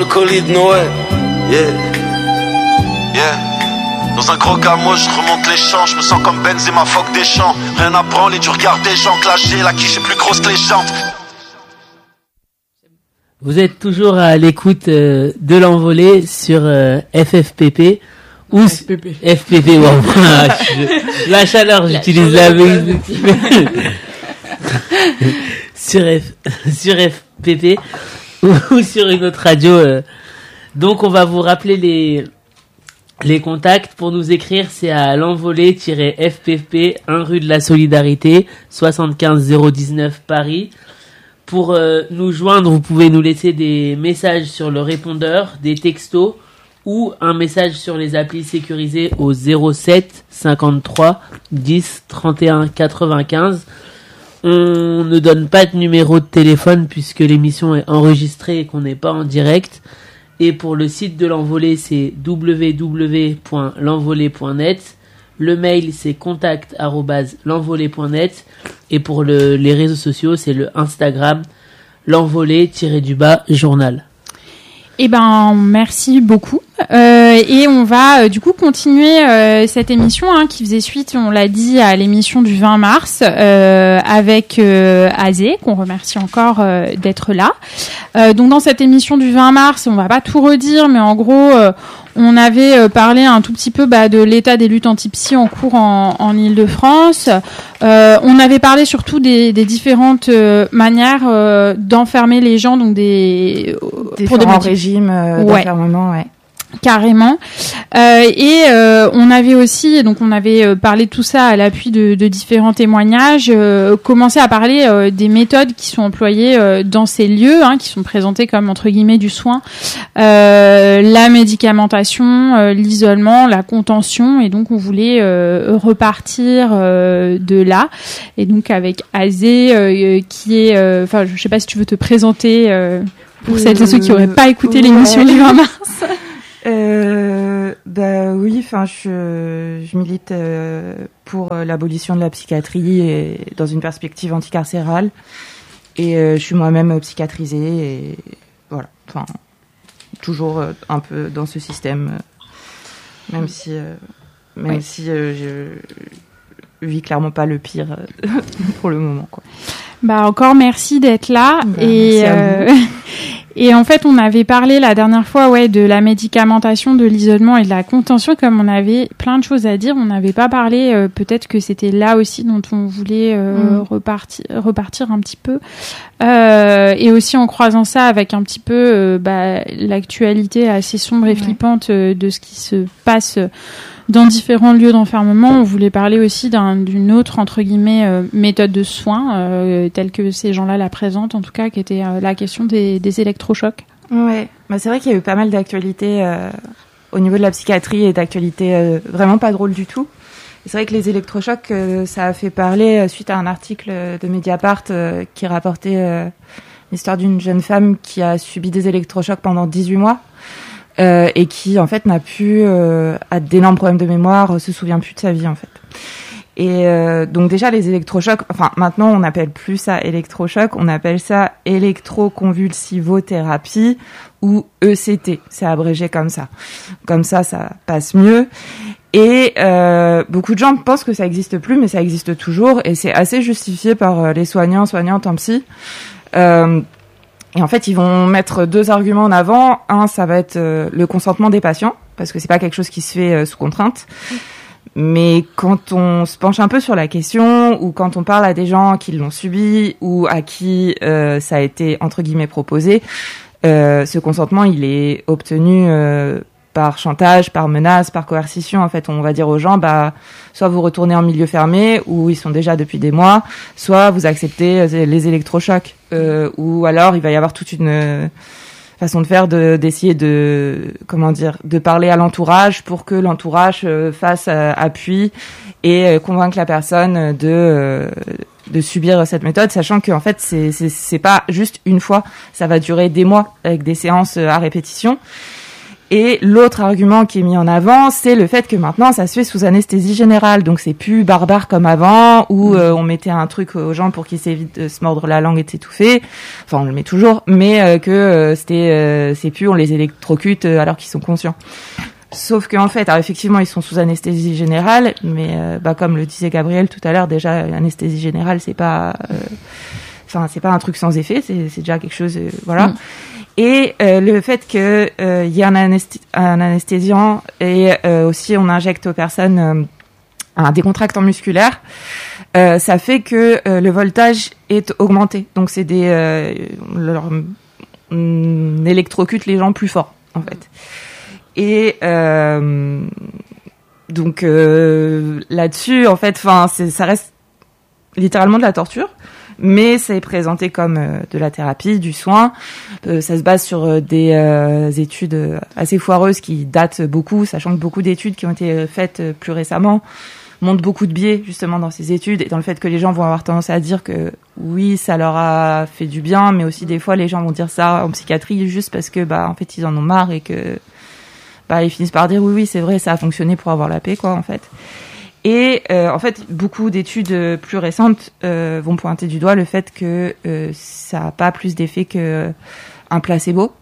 Le colis de Noël, Dans un gros camo, je remonte les champs. Je me sens comme Benzema, phoque des champs. Rien à branler du regard des gens. Clashé, la quiche est plus grosse que les jantes. Vous êtes toujours à l'écoute de l'envolée sur FFPP ou FPP. Wow. La chaleur, j'utilise la sur FPP ou sur une autre radio. Donc on va vous rappeler les contacts pour nous écrire. C'est à l'envolée-FPP 1 rue de la Solidarité 75 019 Paris. Pour nous joindre, vous pouvez nous laisser des messages sur le répondeur, des textos ou un message sur les applis sécurisés au 07 53 10 31 95. On ne donne pas de numéro de téléphone puisque l'émission est enregistrée et qu'on n'est pas en direct. Et pour le site de l'envolée, c'est www.lenvolée.net. Le mail, c'est contact@lenvolée.net. Et pour les réseaux sociaux, c'est le Instagram, l'envolée-journal. Eh ben, merci beaucoup. Et on va du coup continuer cette émission qui faisait suite, on l'a dit, à l'émission du 20 mars avec Azé, qu'on remercie encore d'être là. Donc dans cette émission du 20 mars, on va pas tout redire, mais en gros, on avait parlé un tout petit peu de l'état des luttes anti-psy en cours en Île-de-France. On avait parlé surtout des différentes manières d'enfermer les gens, donc pour des régimes d'enfermement, ouais. Carrément. Et on avait aussi, donc on avait parlé de tout ça à l'appui de différents témoignages, commencé à parler des méthodes qui sont employées dans ces lieux, qui sont présentés comme entre guillemets du soin, la médicamentation, l'isolement, la contention, et donc on voulait repartir de là. Et donc avec Azé, qui est, enfin, je sais pas si tu veux te présenter pour celles et ceux qui auraient pas écouté l'émission du 20 mars. Oui, enfin je milite pour l'abolition de la psychiatrie et dans une perspective anticarcérale, et je suis moi-même psychiatrisée, et voilà, enfin toujours un peu dans ce système, même si je vis clairement pas le pire pour le moment, quoi. Encore merci d'être là. Et en fait, on avait parlé la dernière fois, de la médicamentation, de l'isolement et de la contention. Comme on avait plein de choses à dire, on n'avait pas parlé. Peut-être que c'était là aussi dont on voulait repartir un petit peu. Et aussi en croisant ça avec un petit peu l'actualité assez sombre et flippante de ce qui se passe dans différents lieux d'enfermement. On voulait parler aussi d'une autre, entre guillemets, méthode de soins, telle que ces gens-là la présentent, en tout cas, qui était la question des électrochocs. Ouais, c'est vrai qu'il y a eu pas mal d'actualités au niveau de la psychiatrie, et d'actualités vraiment pas drôles du tout. Et c'est vrai que les électrochocs, ça a fait parler suite à un article de Mediapart qui rapportait l'histoire d'une jeune femme qui a subi des électrochocs pendant 18 mois. Et qui en fait a d'énormes problèmes de mémoire, se souvient plus de sa vie en fait. Et donc déjà les électrochocs, enfin maintenant on n'appelle plus ça électrochoc, on appelle ça électroconvulsivothérapie ou ECT, c'est abrégé comme ça. Comme ça passe mieux. Et beaucoup de gens pensent que ça existe plus, mais ça existe toujours, et c'est assez justifié par les soignantes en psy. Et en fait, ils vont mettre deux arguments en avant. Un, ça va être le consentement des patients, parce que c'est pas quelque chose qui se fait sous contrainte. Mais quand on se penche un peu sur la question, ou quand on parle à des gens qui l'ont subi, ou à qui ça a été entre guillemets proposé, ce consentement, il est obtenu par chantage, par menace, par coercition. En fait, on va dire aux gens, soit vous retournez en milieu fermé, où ils sont déjà depuis des mois, soit vous acceptez les électrochocs, ou alors il va y avoir toute une façon de faire, d'essayer de parler à l'entourage pour que l'entourage fasse appui et convaincre la personne de subir cette méthode, sachant que en fait c'est pas juste une fois, ça va durer des mois avec des séances à répétition. Et l'autre argument qui est mis en avant, c'est le fait que maintenant ça se fait sous anesthésie générale, donc c'est plus barbare comme avant où on mettait un truc aux gens pour qu'ils s'évitent de se mordre la langue et de s'étouffer. Enfin, on le met toujours, mais c'est plus on les électrocute alors qu'ils sont conscients. Sauf qu'en fait, alors effectivement, ils sont sous anesthésie générale, mais comme le disait Gabriel tout à l'heure, déjà anesthésie générale, c'est pas un truc sans effet, c'est déjà quelque chose, voilà. Et le fait que il y a un anesthésiant et aussi on injecte aux personnes un décontractant musculaire, ça fait que le voltage est augmenté. Donc c'est on électrocute les gens plus fort en fait. Et donc là-dessus en fait, ça reste littéralement de la torture. Mais ça est présenté comme de la thérapie, du soin. Ça se base sur des études assez foireuses qui datent beaucoup, sachant que beaucoup d'études qui ont été faites plus récemment montrent beaucoup de biais justement dans ces études et dans le fait que les gens vont avoir tendance à dire que oui, ça leur a fait du bien, mais aussi des fois les gens vont dire ça en psychiatrie juste parce que en fait ils en ont marre et que ils finissent par dire oui, c'est vrai, ça a fonctionné pour avoir la paix quoi en fait. Et en fait, beaucoup d'études plus récentes vont pointer du doigt le fait que ça n'a pas plus d'effet qu'un placebo.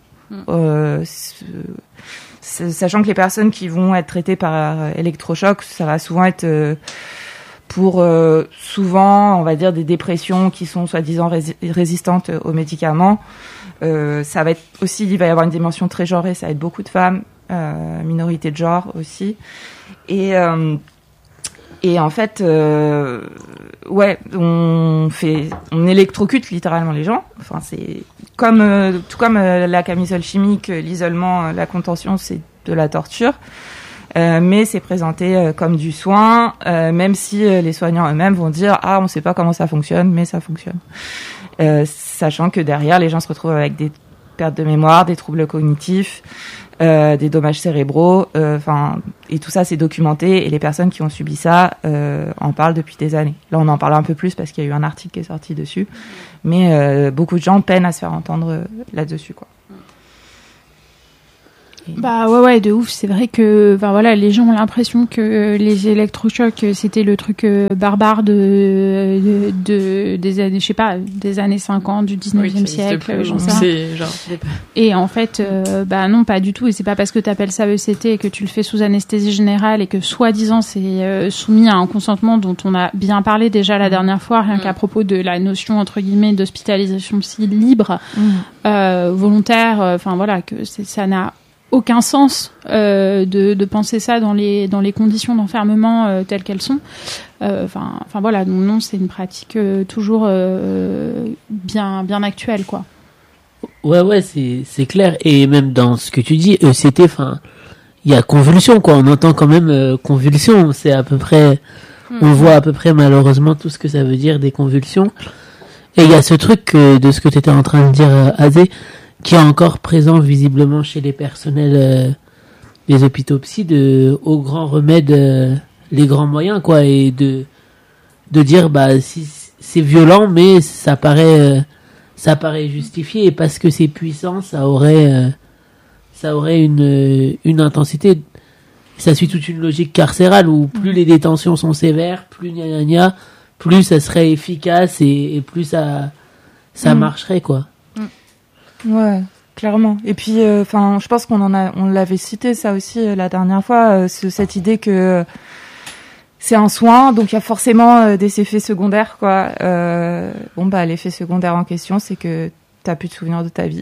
Sachant que les personnes qui vont être traitées par électrochoc, ça va souvent être pour souvent, on va dire, des dépressions qui sont soi-disant résistantes aux médicaments. Ça va être aussi, il va y avoir une dimension très genrée, ça va être beaucoup de femmes, minorité de genre aussi. Et en fait, on électrocute littéralement les gens. Enfin, c'est comme tout comme la camisole chimique, l'isolement, la contention, c'est de la torture. Mais c'est présenté comme du soin, même si les soignants eux-mêmes vont dire on sait pas comment ça fonctionne, mais ça fonctionne. Sachant que derrière, les gens se retrouvent avec des pertes de mémoire, des troubles cognitifs. Des dommages cérébraux, et tout ça c'est documenté et les personnes qui ont subi ça en parlent depuis des années. Là on en parle un peu plus parce qu'il y a eu un article qui est sorti dessus, mais beaucoup de gens peinent à se faire entendre là-dessus quoi. Ouais, de ouf. C'est vrai que, les gens ont l'impression que les électrochocs, c'était le truc barbare des années, je sais pas, des années 50, du 19e siècle, j'en sais rien. Et en fait, non, pas du tout. Et c'est pas parce que t'appelles ça ECT et que tu le fais sous anesthésie générale et que soi-disant c'est soumis à un consentement dont on a bien parlé déjà la dernière fois, rien qu'à propos de la notion entre guillemets d'hospitalisation psy libre, volontaire. Que ça n'a aucun sens de penser ça dans les conditions d'enfermement telles qu'elles sont. Non, c'est une pratique toujours bien actuelle quoi. Ouais, c'est clair. Et même dans ce que tu dis, ECT, il y a convulsion quoi. On entend quand même convulsion. C'est à peu près, on voit à peu près malheureusement tout ce que ça veut dire des convulsions. Et il y a ce truc de ce que tu étais en train de dire, Azé, qui est encore présent visiblement chez les personnels des hôpitaux psy, au grand remède, les grands moyens quoi, et de dire si c'est violent mais ça paraît justifié et parce que c'est puissant ça aurait une intensité. Ça suit toute une logique carcérale où plus les détentions sont sévères, plus plus ça serait efficace et plus ça marcherait quoi. Ouais, clairement. Et puis, je pense on l'avait cité ça aussi la dernière fois, cette idée que c'est un soin, donc il y a forcément des effets secondaires, quoi. L'effet secondaire en question, c'est que t'as plus de souvenirs de ta vie.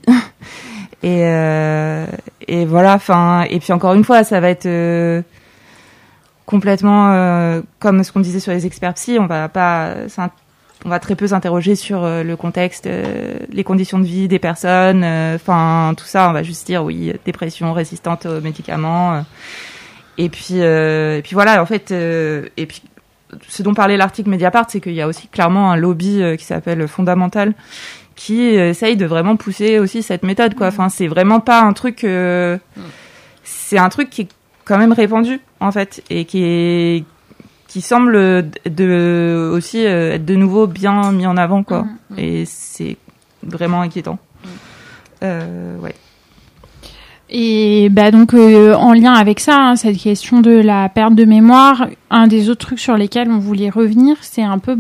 Et voilà. Et puis encore une fois, ça va être complètement comme ce qu'on disait sur les experts psy. On va très peu s'interroger sur le contexte, les conditions de vie des personnes, tout ça. On va juste dire oui, dépression résistante aux médicaments. Et puis voilà, en fait. Et puis, ce dont parlait l'article Mediapart, c'est qu'il y a aussi clairement un lobby qui s'appelle Fondamental, qui essaye de vraiment pousser aussi cette méthode, quoi. C'est vraiment pas un truc. C'est un truc qui est quand même répandu, en fait, et qui semble aussi être de nouveau bien mis en avant quoi. Et c'est vraiment inquiétant. Ouais. Et donc en lien avec ça, cette question de la perte de mémoire, un des autres trucs sur lesquels on voulait revenir, c'est un peu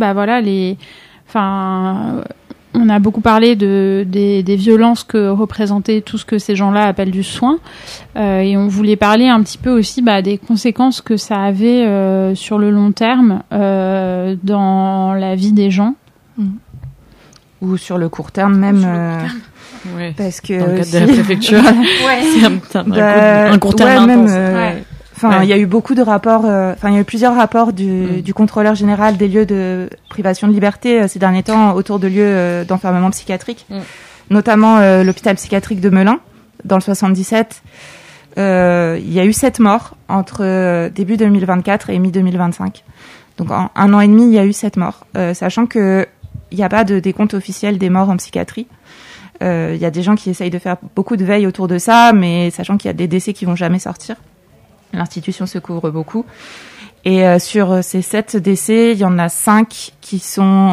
on a beaucoup parlé des violences que représentait tout ce que ces gens-là appellent du soin, et on voulait parler un petit peu aussi des conséquences que ça avait sur le long terme dans la vie des gens. Ou sur le court terme même. Ouais. Parce que dans le cadre de la préfecture, c'est un court terme intense. Il y a eu beaucoup de rapports, il y a eu plusieurs rapports du contrôleur général des lieux de privation de liberté ces derniers temps autour de lieux d'enfermement psychiatrique, notamment l'hôpital psychiatrique de Melun dans le 77. Il y a eu 7 morts entre début 2024 et mi-2025. Donc en 1 an et demi, il y a eu 7 morts, sachant que il n'y a pas de décompte officiel des morts en psychiatrie. Il y a des gens qui essayent de faire beaucoup de veille autour de ça, mais sachant qu'il y a des décès qui vont jamais sortir. L'institution se couvre beaucoup. Et sur ces 7 décès, il y en a 5 qui sont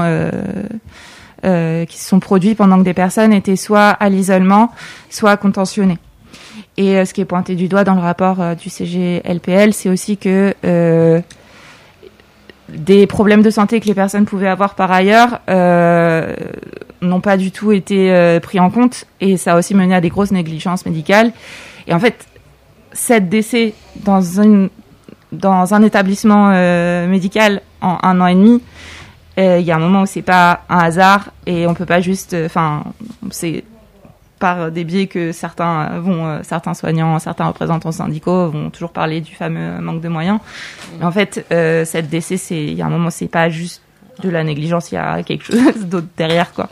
produits pendant que des personnes étaient soit à l'isolement, soit contentionnées. Et ce qui est pointé du doigt dans le rapport du CGLPL, c'est aussi que des problèmes de santé que les personnes pouvaient avoir par ailleurs n'ont pas du tout été pris en compte, et ça a aussi mené à des grosses négligences médicales. Et en fait, 7 décès dans un établissement médical en 1 an et demi, il y a un moment où c'est pas un hasard, et on peut pas juste, c'est par des biais que certains soignants, certains représentants syndicaux vont toujours parler du fameux manque de moyens. Mais en fait, 7 décès, il y a un moment, c'est pas juste de la négligence, il y a quelque chose d'autre derrière, quoi.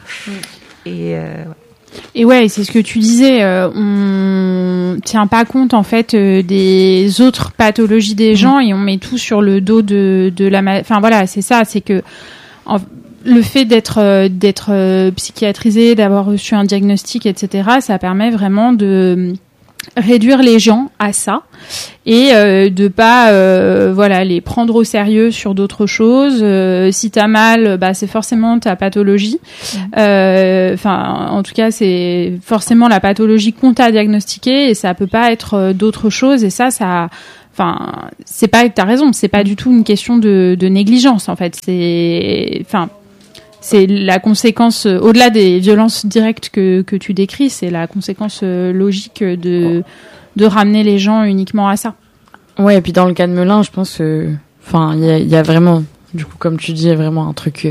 Et ouais, c'est ce que tu disais, on tient pas compte en fait des autres pathologies des gens, et on met tout sur le dos de la c'est ça, c'est que le fait d'être psychiatrisé, d'avoir reçu un diagnostic, etc., ça permet vraiment de réduire les gens à ça, et de pas les prendre au sérieux sur d'autres choses. Si t'as mal, c'est forcément ta pathologie. En tout cas, c'est forcément la pathologie qu'on t'a diagnostiquée, et ça peut pas être d'autres choses. Et ça c'est pas, t'as raison, c'est pas du tout une question de négligence, en fait. C'est la conséquence, au-delà des violences directes que tu décris, c'est la conséquence logique de ramener les gens uniquement à ça. Ouais, et puis dans le cas de Melun, je pense il y a vraiment, du coup, comme tu dis, il y a vraiment un truc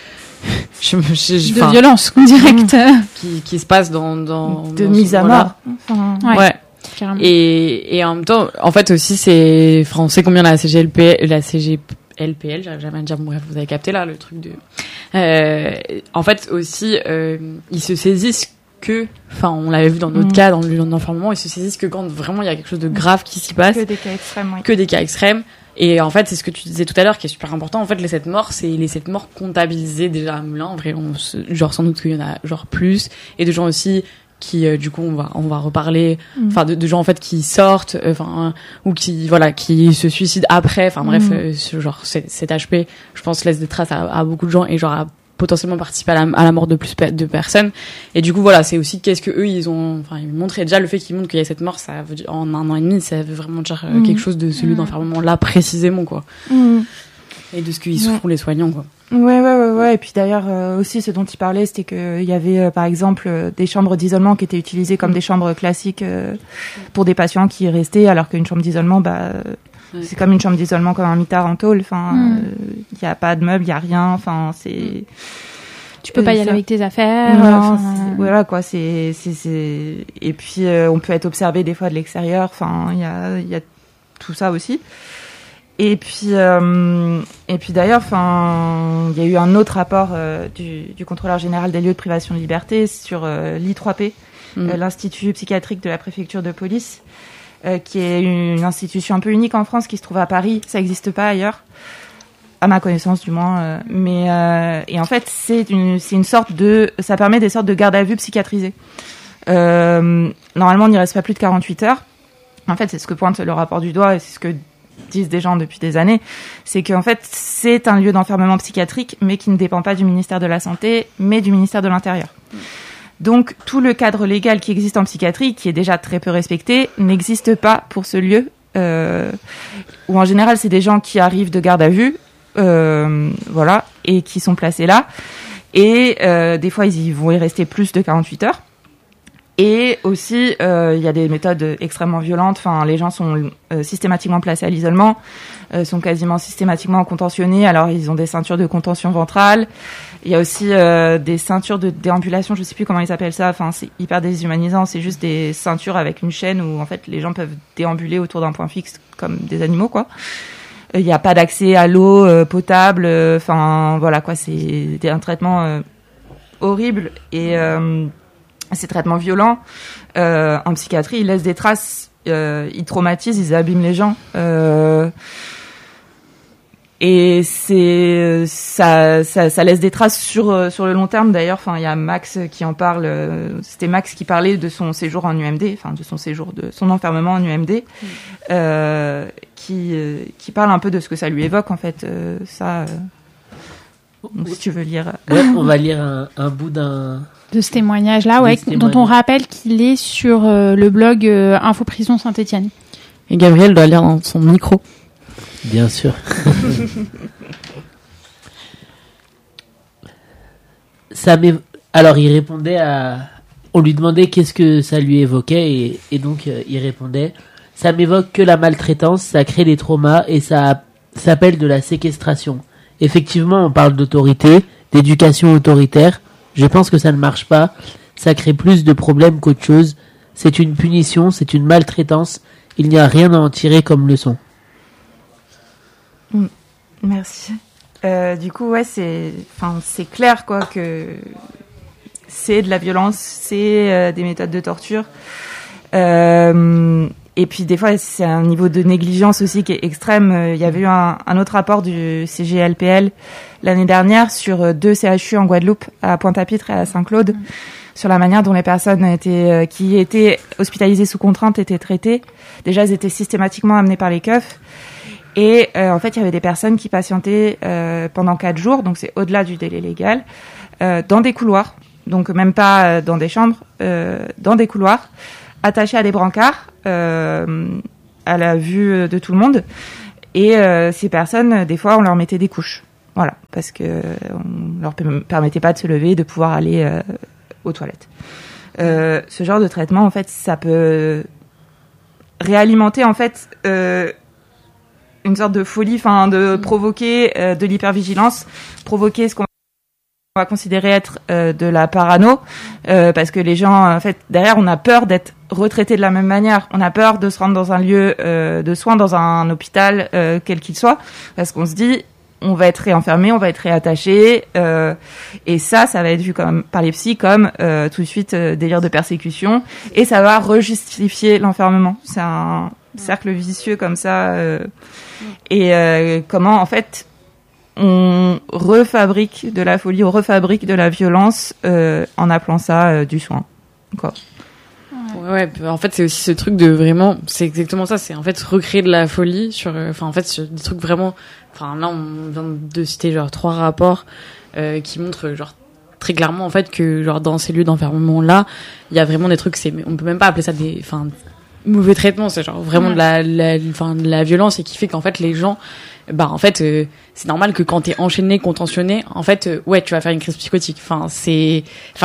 de violence directe qui se passe dans de mise à mort. Ouais. Carrément. Et en même temps, en fait aussi, on sait combien la CGLPL, j'arrive jamais à dire, bref, vous avez capté là le truc de. En fait aussi, ils se saisissent on l'avait vu dans notre cas, dans l'enfermement, ils se saisissent que quand vraiment il y a quelque chose de grave qui s'y passe. Que des cas extrêmes, oui. Que des cas extrêmes. Et en fait, c'est ce que tu disais tout à l'heure qui est super important. En fait, les 7 morts, c'est les 7 morts comptabilisés déjà à Melun. En vrai, sans doute qu'il y en a plus. Et de gens aussi qui du coup on va reparler de gens en fait qui sortent ou qui se suicident après, cet HP je pense laisse des traces à beaucoup de gens, et a potentiellement participé à la mort de plus de personnes. Et du coup c'est aussi qu'est-ce que eux ils montraient déjà, le fait qu'ils montrent qu'il y a cette mort, ça veut dire, en 1 an et demi, ça veut vraiment dire quelque chose de celui d'enfermement là précisément, quoi. Et de ce qu'ils souffrent les soignants, quoi. Ouais. Et puis d'ailleurs, aussi, ce dont il parlait, c'était qu'il y avait, par exemple, des chambres d'isolement qui étaient utilisées comme des chambres classiques pour des patients qui restaient, alors qu'une chambre d'isolement, c'est comme une chambre d'isolement comme un mitard en tôle. Il y a pas de meubles, il y a rien. Tu peux pas y aller avec tes affaires. Voilà, quoi. Et puis, on peut être observé des fois de l'extérieur. Il y a tout ça aussi. Et puis d'ailleurs, il y a eu un autre rapport du contrôleur général des lieux de privation de liberté sur l'I3P, l'Institut psychiatrique de la préfecture de police, qui est une institution un peu unique en France, qui se trouve à Paris. Ça n'existe pas ailleurs, à ma connaissance du moins. Et en fait, c'est une sorte ça permet des sortes de garde à vue psychiatrisées. Normalement, on n'y reste pas plus de 48 heures. En fait, c'est ce que pointe le rapport du doigt, et c'est ce que disent des gens depuis des années, c'est qu'en fait c'est un lieu d'enfermement psychiatrique, mais qui ne dépend pas du ministère de la Santé, mais du ministère de l'Intérieur. Donc tout le cadre légal qui existe en psychiatrie, qui est déjà très peu respecté, n'existe pas pour ce lieu, où en général c'est des gens qui arrivent de garde à vue, voilà, et qui sont placés là. Et des fois ils vont y rester plus de 48 heures. Et aussi, il y a des méthodes extrêmement violentes. Enfin, les gens sont systématiquement placés à l'isolement, sont quasiment systématiquement contentionnés. Alors, ils ont des ceintures de contention ventrale. Il y a aussi des ceintures de déambulation. Je sais plus comment ils appellent ça. Enfin, c'est hyper déshumanisant. C'est juste des ceintures avec une chaîne où en fait les gens peuvent déambuler autour d'un point fixe comme des animaux, quoi. Il n'y a pas d'accès à l'eau potable. Enfin, voilà quoi. C'est un traitement horrible et ces traitements violents en psychiatrie, ils laissent des traces, ils traumatisent, ils abîment les gens. Et ça laisse des traces sur le long terme. D'ailleurs, enfin, il y a Max qui en parle. C'était Max qui parlait de son séjour en UMD, enfin de son enfermement en UMD, qui parle un peu de ce que ça lui évoque en fait. Donc, si tu veux lire. Ouais, on va lire un bout de ce témoignage-là, ouais, dont on rappelle qu'il est sur le blog Info Prison Saint-Étienne. Et Gabriel doit lire dans son micro. Bien sûr. Alors, il répondait on lui demandait qu'est-ce que ça lui évoquait et donc il répondait « Ça m'évoque que la maltraitance, ça crée des traumas et ça s'appelle de la séquestration. Effectivement, on parle d'autorité, d'éducation autoritaire. Je pense que ça ne marche pas. Ça crée plus de problèmes qu'autre chose. C'est une punition, c'est une maltraitance. Il n'y a rien à en tirer comme leçon. » Merci. Du coup, ouais, c'est clair quoi que c'est de la violence, c'est des méthodes de torture. Et puis des fois, c'est un niveau de négligence aussi qui est extrême. Il y avait eu un autre rapport du CGLPL l'année dernière sur 2 CHU en Guadeloupe, à Pointe-à-Pitre et à Saint-Claude, sur la manière dont les personnes qui étaient hospitalisées sous contrainte étaient traitées. Déjà, elles étaient systématiquement amenées par les keufs. Et en fait, il y avait des personnes qui patientaient pendant 4 jours, donc c'est au-delà du délai légal, dans des couloirs, donc même pas dans des chambres, dans des couloirs, attachés à des brancards, à la vue de tout le monde. Et ces personnes, des fois, on leur mettait des couches, voilà, parce que on leur permettait pas de se lever, de pouvoir aller aux toilettes. Ce genre de traitement, en fait, ça peut réalimenter, en fait, une sorte de folie, enfin de provoquer de l'hypervigilance, provoquer ce qu'on va considérer être de la parano, parce que les gens, en fait, derrière, on a peur d'être retraités de la même manière, on a peur de se rendre dans un lieu de soins, dans un hôpital, quel qu'il soit, parce qu'on se dit, on va être réenfermé, on va être réattaché, et ça va être vu par les psys comme tout de suite délire de persécution, et ça va rejustifier l'enfermement. C'est un cercle vicieux comme ça, et comment en fait on refabrique de la folie, on refabrique de la violence en appelant ça du soin, quoi. Ouais, en fait c'est aussi ce truc de vraiment, c'est exactement ça, c'est en fait recréer de la folie sur, en fait sur des trucs vraiment, là on vient de citer genre 3 rapports qui montrent genre très clairement en fait que genre dans ces lieux d'enfermement là, il y a vraiment des trucs, on peut même pas appeler ça des mauvais traitements, c'est genre vraiment de la violence, et qui fait qu'en fait les gens, en fait c'est normal que quand t'es enchaîné, contentionné, en fait ouais, tu vas faire une crise psychotique. Je sais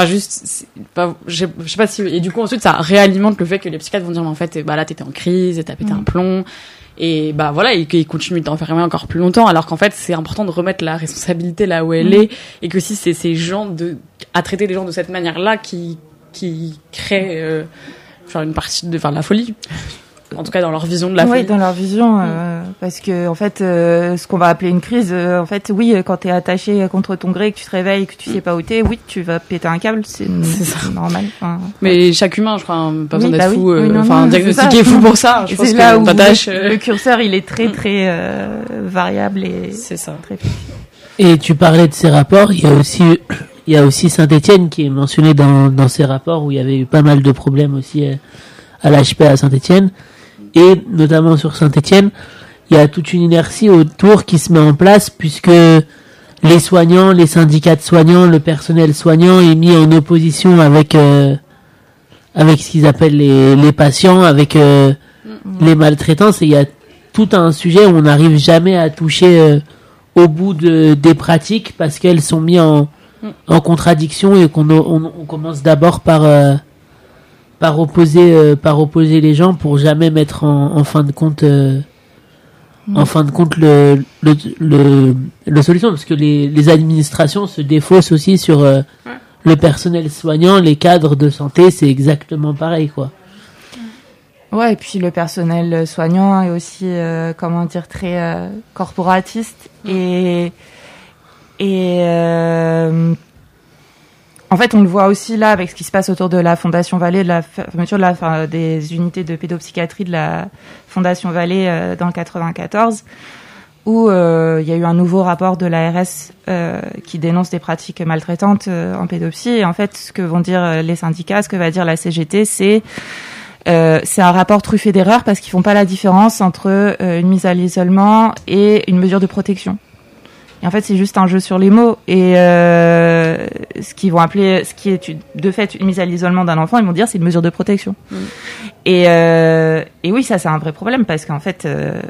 pas si, et du coup ensuite ça réalimente le fait que les psychiatres vont dire mais en fait là t'étais en crise, t'as pété un plomb, et voilà, et qu'ils continuent de t'enfermer encore plus longtemps, alors qu'en fait c'est important de remettre la responsabilité là où elle est, et que si c'est ces gens à traiter les gens de cette manière là qui créent une partie de la folie, en tout cas dans leur vision de la folie. Oui, dans leur vision, parce que en fait ce qu'on va appeler une crise, en fait oui, quand t'es attaché contre ton gré, que tu te réveilles, que tu sais pas où t'es, oui, tu vas péter un câble, c'est normal. Mais chaque humain, je crois, pas besoin d'être fou, non, diagnostiqué fou pour ça. Je pense c'est là où t'attaches. Le curseur il est très très variable, et c'est ça. Très... Et tu parlais de ces rapports, il y a aussi Saint-Étienne qui est mentionné dans ces rapports, où il y avait eu pas mal de problèmes aussi à l'HP à Saint-Étienne. Et notamment sur Saint-Étienne, il y a toute une inertie autour qui se met en place, puisque les soignants, les syndicats de soignants, le personnel soignant est mis en opposition avec ce qu'ils appellent les patients, avec les maltraitances. Et il y a tout un sujet où on n'arrive jamais à toucher au bout des pratiques parce qu'elles sont mises en contradiction et on commence d'abord par opposer les gens pour jamais mettre en fin de compte le solution, parce que les administrations se défaussent aussi sur le personnel soignant, les cadres de santé, c'est exactement pareil, quoi. Ouais, et puis le personnel soignant est aussi, très corporatiste et en fait, on le voit aussi là avec ce qui se passe autour de la Fondation Vallée, de la fermeture des unités de pédopsychiatrie de la Fondation Vallée dans le 94, où il y a eu un nouveau rapport de l'ARS qui dénonce des pratiques maltraitantes en pédopsie. Et en fait, ce que vont dire les syndicats, ce que va dire la CGT, c'est un rapport truffé d'erreurs parce qu'ils font pas la différence entre une mise à l'isolement et une mesure de protection. Et en fait, c'est juste un jeu sur les mots. Et ce qui est de fait une mise à l'isolement d'un enfant, ils vont dire c'est une mesure de protection. Et oui, ça c'est un vrai problème parce qu'en fait,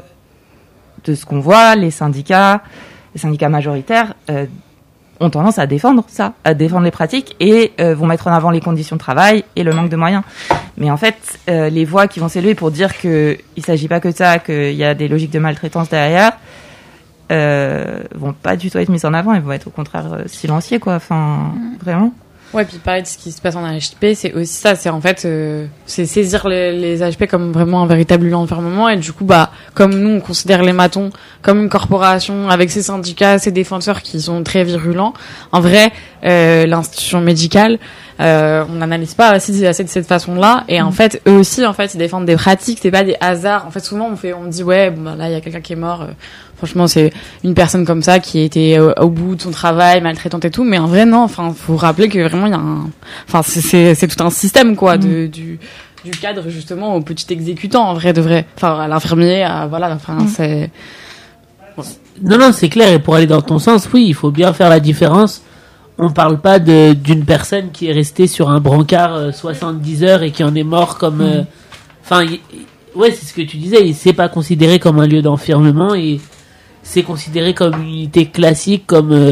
de ce qu'on voit, les syndicats majoritaires ont tendance à défendre ça, à défendre les pratiques et vont mettre en avant les conditions de travail et le manque de moyens. Mais en fait, les voix qui vont s'élever pour dire que il s'agit pas que de ça, qu'il y a des logiques de maltraitance derrière, vont pas du tout être mises en avant, elles vont être au contraire silenciées, quoi. Enfin, vraiment. Ouais, puis pareil, ce qui se passe en AHP, c'est aussi ça, c'est en fait, c'est saisir les AHP comme vraiment un véritable lieu d'enfermement, et du coup, comme nous, on considère les matons comme une corporation avec ses syndicats, ses défenseurs qui sont très virulents, en vrai, l'institution médicale, on n'analyse pas assez de cette façon-là, et en fait, eux aussi, en fait, ils défendent des pratiques, c'est pas des hasards. En fait, souvent, on dit, ouais, là, il y a quelqu'un qui est mort, franchement, c'est une personne comme ça qui était au bout de son travail, maltraitante et tout, mais en vrai, non, enfin, faut rappeler que vraiment, il y a c'est tout un système, quoi, du cadre, justement, au petit exécutant, en vrai, de vrai. Enfin, à l'infirmier, c'est... Non, c'est clair, et pour aller dans ton sens, oui, il faut bien faire la différence. On parle pas d'une personne qui est restée sur un brancard 70 heures et qui en est mort comme... ouais, c'est ce que tu disais, c'est pas considéré comme un lieu d'enfermement et c'est considéré comme une unité classique, comme